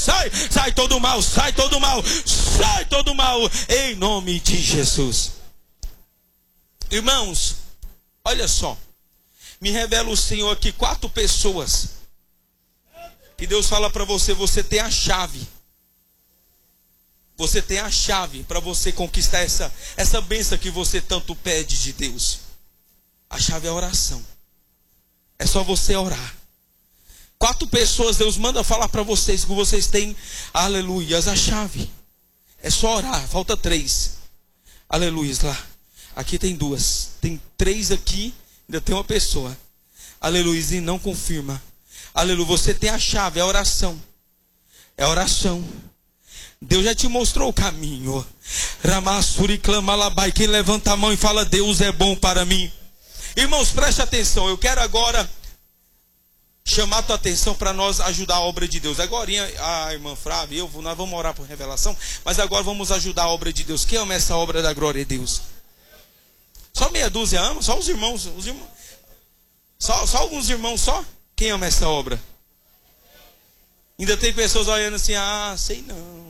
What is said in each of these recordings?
sai, sai todo mal, sai todo mal, sai todo mal, em nome de Jesus. Irmãos, olha só, me revela o Senhor aqui 4 pessoas que Deus fala para você, você tem a chave. Você tem a chave para você conquistar essa bênção que você tanto pede de Deus. A chave é a oração. É só você orar. 4 pessoas Deus manda falar para vocês que vocês têm, aleluia, a chave. É só orar, falta 3. Aleluia, lá. Aqui tem 2. Tem 3 aqui, ainda tem uma pessoa. Aleluia, e não confirma. Aleluia, você tem a chave, é a oração. É a oração. Deus já te mostrou o caminho. Ramassuri clama labai. Quem levanta a mão e fala, Deus é bom para mim. Irmãos, preste atenção. Eu quero agora chamar a tua atenção para nós ajudar a obra de Deus. Agora a irmã Flávia e eu, nós vamos orar por revelação. Mas agora vamos ajudar a obra de Deus. Quem ama essa obra da glória de Deus? Só meia dúzia ama? Só os irmãos. Só alguns irmãos só? Quem ama essa obra? Ainda tem pessoas olhando assim, sei não.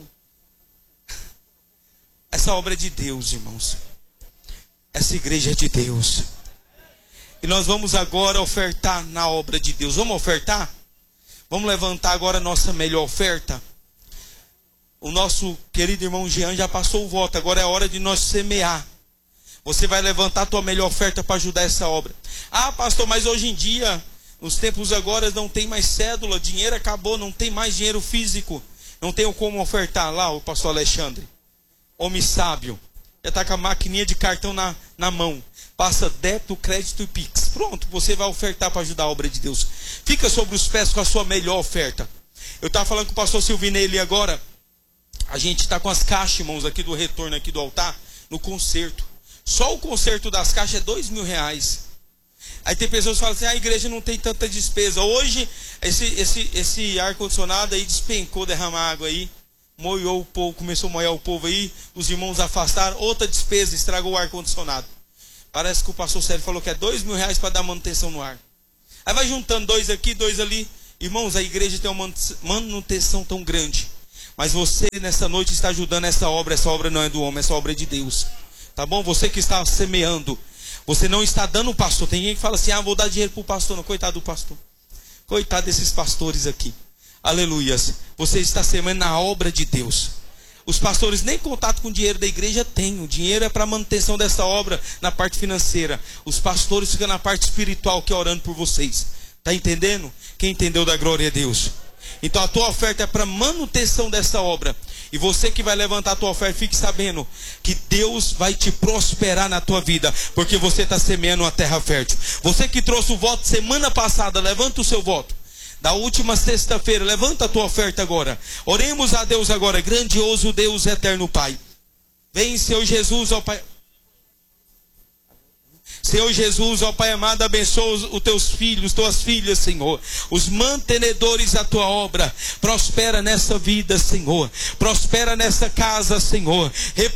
Essa obra é de Deus, irmãos. Essa igreja é de Deus. E nós vamos agora ofertar na obra de Deus. Vamos ofertar? Vamos levantar agora a nossa melhor oferta. O nosso querido irmão Jean já passou o voto. Agora é a hora de nós semear. Você vai levantar a tua melhor oferta para ajudar essa obra. Pastor, mas hoje em dia, nos tempos agora, não tem mais cédula. Dinheiro acabou, não tem mais dinheiro físico. Não tenho como ofertar. Lá o pastor Alexandre, homem sábio, já está com a maquininha de cartão na mão. Passa débito, crédito e pix. Pronto, você vai ofertar para ajudar a obra de Deus. Fica sobre os pés com a sua melhor oferta. Eu estava falando com o pastor Silvinei ali agora. A gente está com as caixas, irmãos, aqui do retorno, aqui do altar, no concerto. Só o concerto das caixas é R$2.000. Aí tem pessoas que falam assim, a igreja não tem tanta despesa. Hoje, esse ar-condicionado aí despencou, derramar água aí. Moiou o povo, começou a moer o povo aí. Os irmãos afastaram, outra despesa, estragou o ar-condicionado. Parece que o pastor Sérgio falou que é R$2.000 para dar manutenção no ar. Aí vai juntando 2 aqui, 2 ali. Irmãos, a igreja tem uma manutenção tão grande. Mas você nessa noite está ajudando essa obra não é do homem, essa obra é de Deus. Tá bom? Você que está semeando, você não está dando o pastor. Tem gente que fala assim, vou dar dinheiro para o pastor. Não, coitado do pastor. Coitado desses pastores aqui. Aleluias. Você está semeando na obra de Deus. Os pastores nem contato com o dinheiro da igreja têm. O dinheiro é para a manutenção dessa obra na parte financeira. Os pastores ficam na parte espiritual, que é orando por vocês. Está entendendo? Quem entendeu da glória a Deus? Então a tua oferta é para manutenção dessa obra. E você que vai levantar a tua oferta, fique sabendo que Deus vai te prosperar na tua vida, porque você está semeando uma terra fértil. Você que trouxe o voto semana passada, levanta o seu voto. Da última sexta-feira, levanta a tua oferta agora. Oremos a Deus agora, grandioso Deus, eterno Pai. Vem, Senhor Jesus, ó Pai. Senhor Jesus, ó Pai amado, abençoa os teus filhos, tuas filhas, Senhor. Os mantenedores da tua obra. Prospera nessa vida, Senhor. Prospera nessa casa, Senhor.